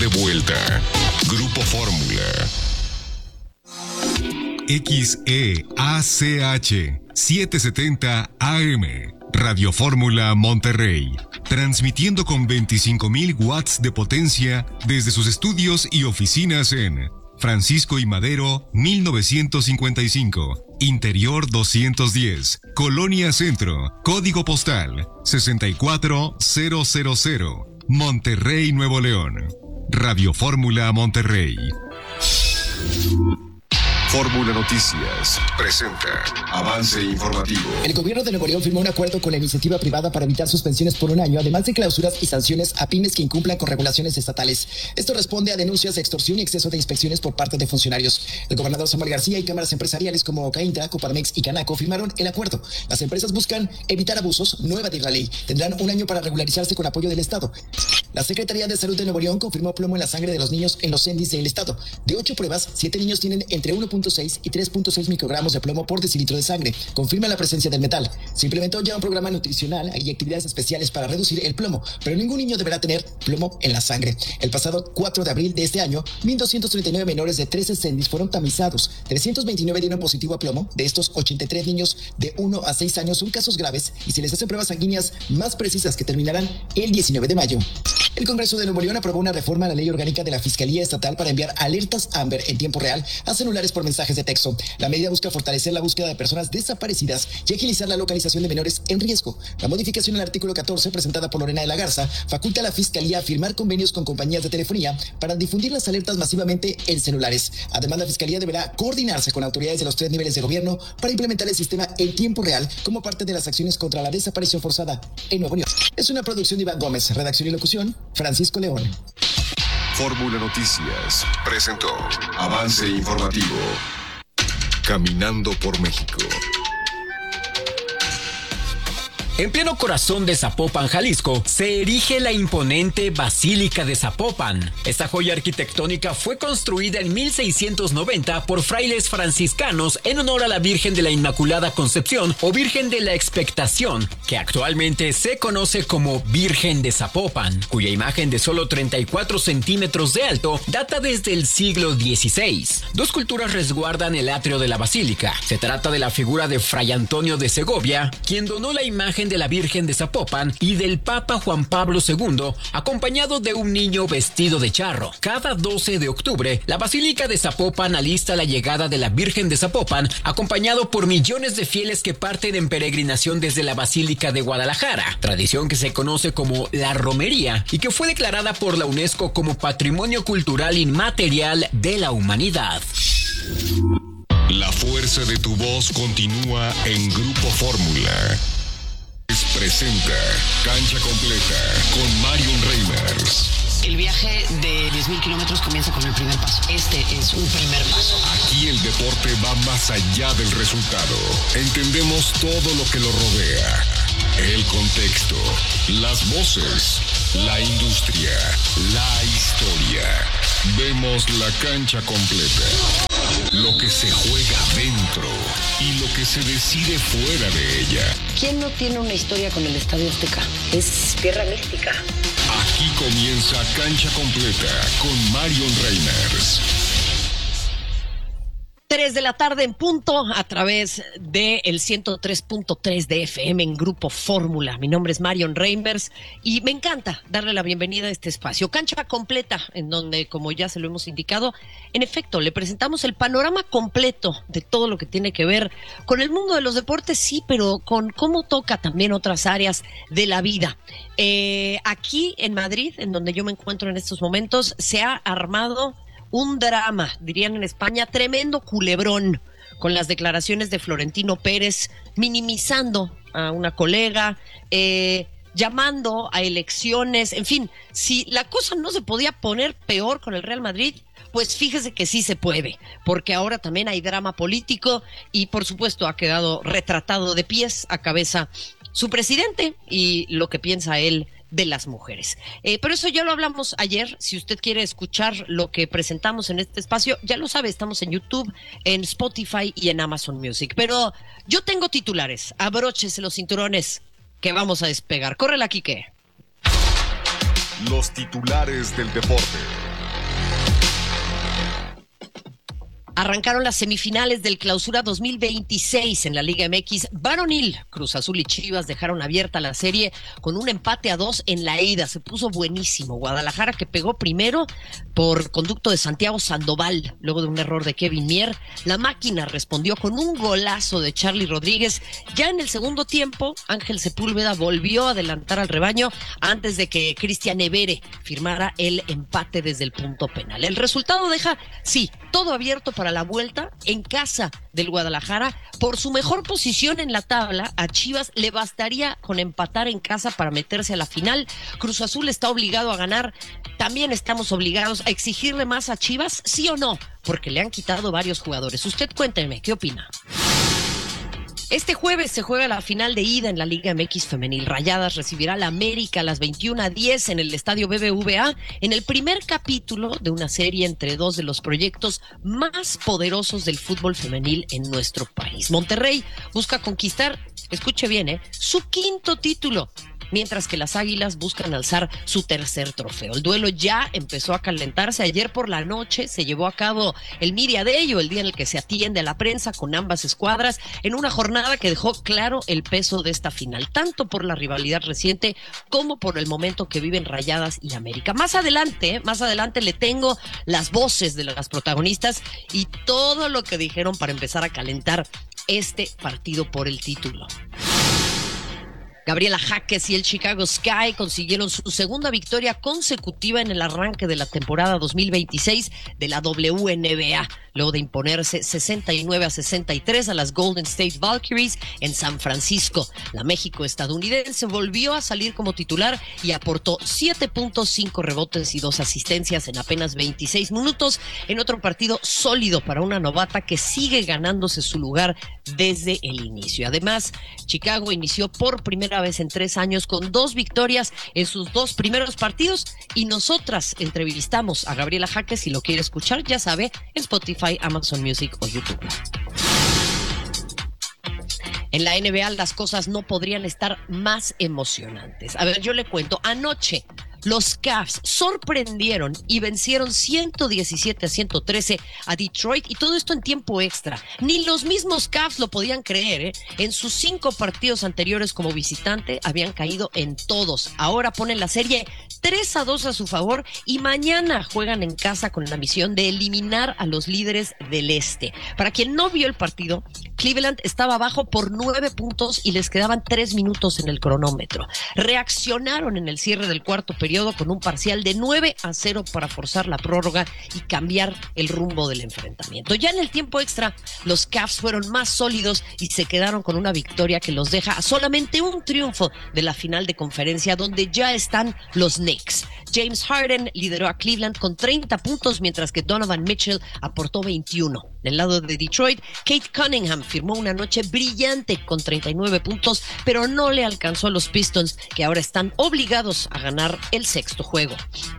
de vuelta. Grupo Fórmula. XEACH 770 AM. Radio Fórmula Monterrey. Transmitiendo con 25,000 watts de potencia desde sus estudios y oficinas en Francisco y Madero, 1955. Interior 210. Colonia Centro. Código postal 64000. Monterrey, Nuevo León. Radio Fórmula Monterrey. Fórmula Noticias presenta Avance Informativo. El gobierno de Nuevo León firmó un acuerdo con la iniciativa privada para evitar suspensiones por un año, además de clausuras y sanciones a pymes que incumplan con regulaciones estatales. Esto responde a denuncias de extorsión y exceso de inspecciones por parte de funcionarios. El gobernador Samuel García y cámaras empresariales como Caintra, Coparmex y Canaco firmaron el acuerdo. Las empresas buscan evitar abusos, no evadir la ley. Tendrán un año para regularizarse con apoyo del Estado. La Secretaría de Salud de Nuevo León confirmó plomo en la sangre de los niños en los CENDIs del Estado. De 8 pruebas, 7 niños tienen entre 1.6 y 3.6 microgramos de plomo por decilitro de sangre. Confirma la presencia del metal. Se implementó ya un programa nutricional y actividades especiales para reducir el plomo, pero ningún niño deberá tener plomo en la sangre. El pasado 4 de abril de este año, 1,239 menores de 13 CENDIs fueron tamizados. 329 dieron positivo a plomo. De estos, 83 niños de 1 a 6 años son casos graves y se les hacen pruebas sanguíneas más precisas que terminarán el 19 de mayo. El Congreso de Nuevo León aprobó una reforma a la ley orgánica de la Fiscalía Estatal para enviar alertas Amber en tiempo real a celulares por mensajes de texto. La medida busca fortalecer la búsqueda de personas desaparecidas y agilizar la localización de menores en riesgo. La modificación al artículo 14, presentada por Lorena de la Garza, faculta a la Fiscalía a firmar convenios con compañías de telefonía para difundir las alertas masivamente en celulares. Además, la Fiscalía deberá coordinarse con autoridades de los 3 niveles de gobierno para implementar el sistema en tiempo real como parte de las acciones contra la desaparición forzada en Nuevo León. Es una producción de Iván Gómez, redacción y locución, Francisco León. Fórmula Noticias presentó Avance Informativo. Caminando por México. En pleno corazón de Zapopan, Jalisco, se erige la imponente Basílica de Zapopan. Esta joya arquitectónica fue construida en 1690 por frailes franciscanos en honor a la Virgen de la Inmaculada Concepción o Virgen de la Expectación, que actualmente se conoce como Virgen de Zapopan, cuya imagen de solo 34 centímetros de alto data desde el siglo XVI. Dos esculturas resguardan el atrio de la basílica. Se trata de la figura de Fray Antonio de Segovia, quien donó la imagen de la Virgen de Zapopan, y del Papa Juan Pablo II, acompañado de un niño vestido de charro. Cada 12 de octubre, la Basílica de Zapopan alista la llegada de la Virgen de Zapopan, acompañado por millones de fieles que parten en peregrinación desde la Basílica de Guadalajara, tradición que se conoce como la romería y que fue declarada por la UNESCO como Patrimonio Cultural Inmaterial de la Humanidad. La fuerza de tu voz continúa en Grupo Fórmula. Presenta Cancha Completa con Marion Reimers. El viaje de 10,000 kilómetros comienza con el primer paso. Este es un primer paso. Aquí el deporte va más allá del resultado. Entendemos todo lo que lo rodea. El contexto, las voces, la industria, la historia. Vemos la cancha completa. Lo que se juega dentro y lo que se decide fuera de ella. ¿Quién no tiene una historia con el Estadio Azteca? Es tierra mística. Aquí comienza Cancha Completa con Marion Reimers. 3 de la tarde en punto a través del 103.3 de FM en Grupo Fórmula. Mi nombre es Marion Reimers y me encanta darle la bienvenida a este espacio. Cancha Completa, en donde, como ya se lo hemos indicado, en efecto, le presentamos el panorama completo de todo lo que tiene que ver con el mundo de los deportes, sí, pero con cómo toca también otras áreas de la vida. Aquí en Madrid, en donde yo me encuentro en estos momentos, se ha armado un drama, dirían en España, tremendo culebrón, con las declaraciones de Florentino Pérez, minimizando a una colega, llamando a elecciones, en fin, si la cosa no se podía poner peor con el Real Madrid, pues fíjese que sí se puede, porque ahora también hay drama político y por supuesto ha quedado retratado de pies a cabeza su presidente y lo que piensa él de las mujeres. Pero eso ya lo hablamos ayer. Si usted quiere escuchar lo que presentamos en este espacio, ya lo sabe, estamos en YouTube, en Spotify y en Amazon Music. Pero yo tengo titulares. Abróchese los cinturones que vamos a despegar. Córrela, Quique. Los titulares del deporte. Arrancaron las semifinales del Clausura 2026 en la Liga MX varonil. Cruz Azul y Chivas dejaron abierta la serie con un empate a 2 en la ida. Se puso buenísimo. Guadalajara, que pegó primero por conducto de Santiago Sandoval, luego de un error de Kevin Mier. La máquina respondió con un golazo de Charly Rodríguez. Ya en el segundo tiempo, Ángel Sepúlveda volvió a adelantar al rebaño antes de que Cristian Evere firmara el empate desde el punto penal. El resultado deja, sí, todo abierto para la vuelta en casa del Guadalajara. Por su mejor posición en la tabla, a Chivas le bastaría con empatar en casa para meterse a la final. Cruz Azul está obligado a ganar. También estamos obligados a exigirle más a Chivas, ¿sí o no? Porque le han quitado varios jugadores. Usted cuénteme, ¿qué opina? Este jueves se juega la final de ida en la Liga MX femenil. Rayadas recibirá a la América a las 21:10 en el Estadio BBVA en el primer capítulo de una serie entre dos de los proyectos más poderosos del fútbol femenil en nuestro país. Monterrey busca conquistar, escuche bien, su quinto título, mientras que las Águilas buscan alzar su tercer trofeo. El duelo ya empezó a calentarse. Ayer por la noche se llevó a cabo el Media Day, el día en el que se atiende a la prensa con ambas escuadras, en una jornada que dejó claro el peso de esta final, tanto por la rivalidad reciente como por el momento que viven Rayadas y América. Más adelante le tengo las voces de las protagonistas y todo lo que dijeron para empezar a calentar este partido por el título. Gabriela Jaques y el Chicago Sky consiguieron su segunda victoria consecutiva en el arranque de la temporada 2026 de la WNBA, luego de imponerse 69-63 a las Golden State Valkyries en San Francisco. La México-estadounidense volvió a salir como titular y aportó 7 puntos, 5 rebotes y 2 asistencias en apenas 26 minutos, en otro partido sólido para una novata que sigue ganándose su lugar desde el inicio. Además, Chicago inició por primera vez en 3 años con 2 victorias en sus 2 primeros partidos, y nosotras entrevistamos a Gabriela Jaques. Si lo quiere escuchar, ya sabe, en Spotify, Amazon Music o YouTube. En la NBA las cosas no podrían estar más emocionantes. A ver, yo le cuento. Anoche los Cavs sorprendieron y vencieron 117-113 a Detroit, y todo esto en tiempo extra. Ni los mismos Cavs lo podían creer, En sus 5 partidos anteriores como visitante habían caído en todos. Ahora ponen la serie 3-2 a su favor y mañana juegan en casa con la misión de eliminar a los líderes del este. Para quien no vio el partido, Cleveland estaba abajo por 9 puntos y les quedaban 3 minutos en el cronómetro. Reaccionaron en el cierre del cuarto periodo con un parcial de 9-0 para forzar la prórroga y cambiar el rumbo del enfrentamiento. Ya en el tiempo extra, los Cavs fueron más sólidos y se quedaron con una victoria que los deja a solamente un triunfo de la final de conferencia, donde ya están los Knicks. James Harden lideró a Cleveland con 30 puntos, mientras que Donovan Mitchell aportó 21. Del lado de Detroit, Kate Cunningham firmó una noche brillante con 39 puntos, pero no le alcanzó a los Pistons, que ahora están obligados a ganar el sexto juego.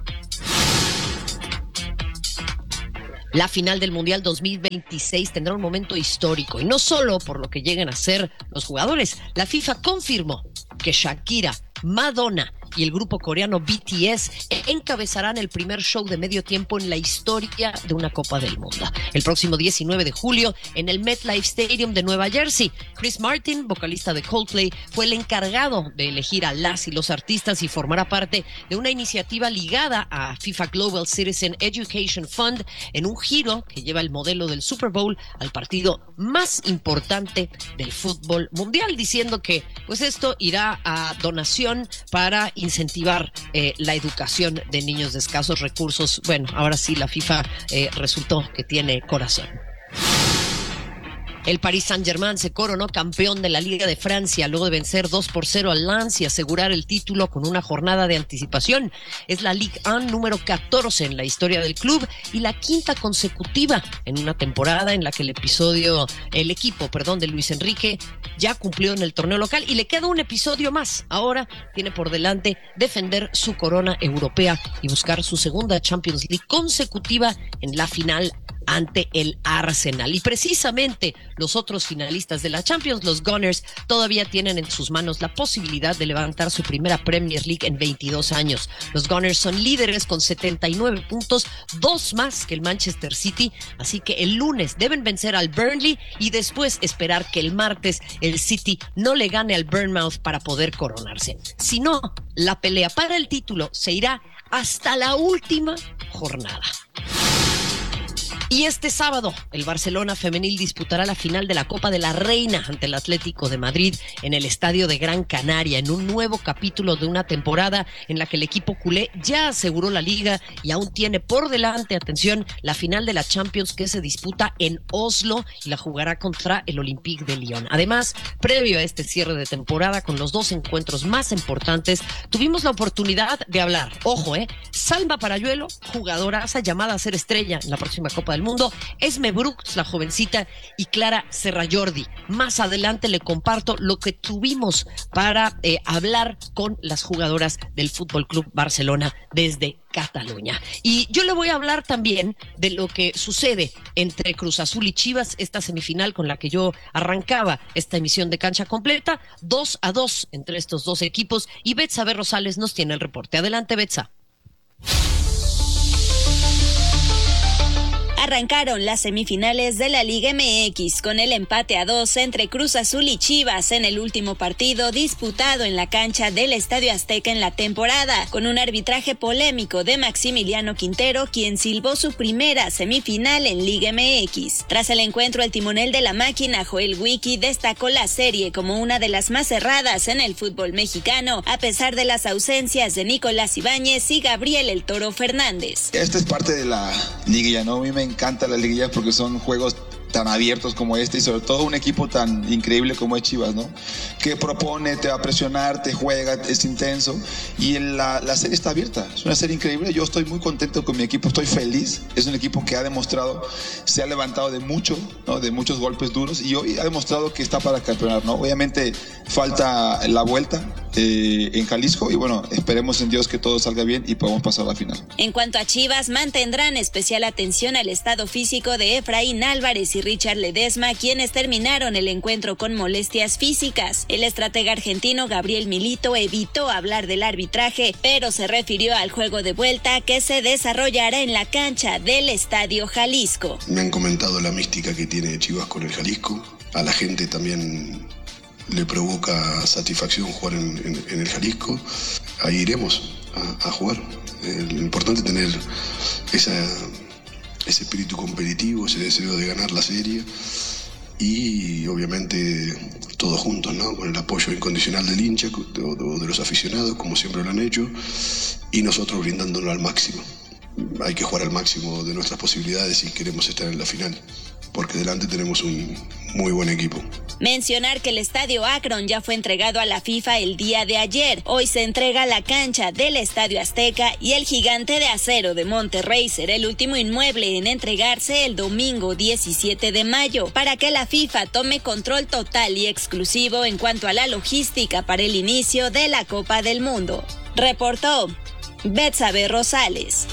La final del Mundial 2026 tendrá un momento histórico, y no solo por lo que lleguen a ser los jugadores. La FIFA confirmó que Shakira, Madonna y el grupo coreano BTS encabezarán el primer show de medio tiempo en la historia de una Copa del Mundo. El próximo 19 de julio en el MetLife Stadium de Nueva Jersey. Chris Martin, vocalista de Coldplay, fue el encargado de elegir a las y los artistas y formará parte de una iniciativa ligada a FIFA Global Citizen Education Fund, en un giro que lleva el modelo del Super Bowl al partido más importante del fútbol mundial, diciendo que pues esto irá a donación para incentivar la educación de niños de escasos recursos. Bueno, ahora sí la FIFA resultó que tiene corazón. El Paris Saint-Germain se coronó campeón de la Liga de Francia luego de vencer 2-0 al Lens y asegurar el título con una jornada de anticipación. Es la Ligue 1 número 14 en la historia del club y la quinta consecutiva en una temporada en la que el equipo de Luis Enrique ya cumplió en el torneo local, y le queda un episodio más. Ahora tiene por delante defender su corona europea y buscar su segunda Champions League consecutiva en la final ante el Arsenal. Y precisamente los otros finalistas de la Champions, los Gunners, todavía tienen en sus manos la posibilidad de levantar su primera Premier League en 22 años. Los Gunners son líderes con 79 puntos, 2 más que el Manchester City, así que el lunes deben vencer al Burnley y después esperar que el martes el City no le gane al Bournemouth para poder coronarse. Si no, la pelea para el título se irá hasta la última jornada. Y este sábado, el Barcelona femenil disputará la final de la Copa de la Reina ante el Atlético de Madrid en el Estadio de Gran Canaria, en un nuevo capítulo de una temporada en la que el equipo culé ya aseguró la liga y aún tiene por delante, atención, la final de la Champions que se disputa en Oslo y la jugará contra el Olympique de Lyon. Además, previo a este cierre de temporada, con los 2 encuentros más importantes, tuvimos la oportunidad de hablar, ojo, Salma Parayuelo, jugadoraza llamada a ser estrella en la próxima Copa del Mundo, Esme Brooks, la jovencita, y Clara Serrajordi. Más adelante le comparto lo que tuvimos para hablar con las jugadoras del Fútbol Club Barcelona desde Cataluña. Y yo le voy a hablar también de lo que sucede entre Cruz Azul y Chivas, esta semifinal con la que yo arrancaba esta emisión de Cancha Completa, 2-2 entre estos dos equipos, y Betsabe Rosales nos tiene el reporte. Adelante, Betsa. Arrancaron las semifinales de la Liga MX con el empate a 2 entre Cruz Azul y Chivas en el último partido disputado en la cancha del Estadio Azteca en la temporada, con un arbitraje polémico de Maximiliano Quintero, quien silbó su primera semifinal en Liga MX. Tras el encuentro, el timonel de la máquina, Joel Wiki, destacó la serie como una de las más cerradas en el fútbol mexicano, a pesar de las ausencias de Nicolás Ibáñez y Gabriel El Toro Fernández. Esta es parte de la liguilla, ¿no? A mí me encanta la liguilla porque son juegos tan abiertos como este y sobre todo un equipo tan increíble como es Chivas, ¿no? Que propone, te va a presionar, te juega, es intenso y la serie está abierta, es una serie increíble. Yo estoy muy contento con mi equipo, estoy feliz, es un equipo que ha demostrado, se ha levantado de mucho, ¿no? De muchos golpes duros y hoy ha demostrado que está para campeonar, ¿no? Obviamente falta la vuelta en Jalisco y bueno, esperemos en Dios que todo salga bien y podamos pasar a la final. En cuanto a Chivas, mantendrán especial atención al estado físico de Efraín Álvarez y Richard Ledesma, quienes terminaron el encuentro con molestias físicas. El estratega argentino Gabriel Milito evitó hablar del arbitraje, pero se refirió al juego de vuelta que se desarrollará en la cancha del Estadio Jalisco. Me han comentado la mística que tiene Chivas con el Jalisco. A la gente también le provoca satisfacción jugar en el Jalisco. Ahí iremos a jugar. Lo importante es tener ese espíritu competitivo, ese deseo de ganar la serie y obviamente todos juntos, ¿no? Con el apoyo incondicional del hincha o de los aficionados, como siempre lo han hecho, y nosotros brindándolo al máximo. Hay que jugar al máximo de nuestras posibilidades si queremos estar en la final, porque delante tenemos un muy buen equipo. Mencionar que el Estadio Akron ya fue entregado a la FIFA el día de ayer. Hoy se entrega la cancha del Estadio Azteca y el Gigante de Acero de Monterrey será el último inmueble en entregarse el domingo 17 de mayo para que la FIFA tome control total y exclusivo en cuanto a la logística para el inicio de la Copa del Mundo. Reportó Betsabe Rosales.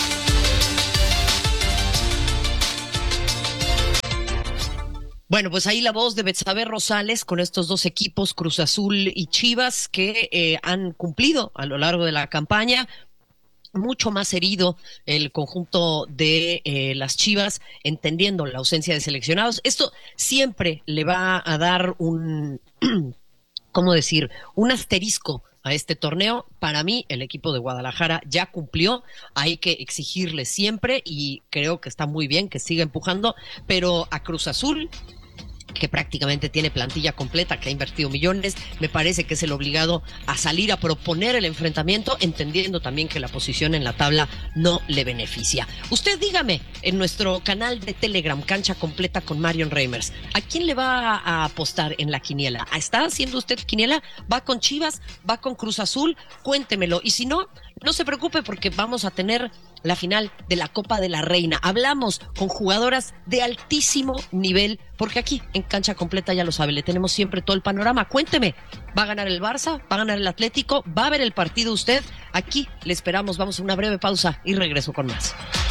Bueno, pues ahí la voz de Betsabe Rosales con estos dos equipos, Cruz Azul y Chivas, que han cumplido a lo largo de la campaña. Mucho más herido el conjunto de las Chivas, entendiendo la ausencia de seleccionados. Esto siempre le va a dar un, ¿cómo decir?, un asterisco a este torneo. Para mí, el equipo de Guadalajara ya cumplió, hay que exigirle siempre y creo que está muy bien que siga empujando, pero a Cruz Azul, que prácticamente tiene plantilla completa, que ha invertido millones, me parece que es el obligado a salir a proponer el enfrentamiento, entendiendo también que la posición en la tabla no le beneficia. Usted dígame en nuestro canal de Telegram, Cancha Completa con Marion Reimers, ¿a quién le va a apostar en la quiniela? ¿Está haciendo usted quiniela? ¿Va con Chivas? ¿Va con Cruz Azul? Cuéntemelo. Y si no, no se preocupe porque vamos a tener la final de la Copa de la Reina. Hablamos con jugadoras de altísimo nivel, porque aquí en Cancha Completa, ya lo sabe, le tenemos siempre todo el panorama. Cuénteme, ¿va a ganar el Barça? ¿Va a ganar el Atlético? ¿Va a ver el partido usted? Aquí le esperamos. Vamos a una breve pausa y regreso con más.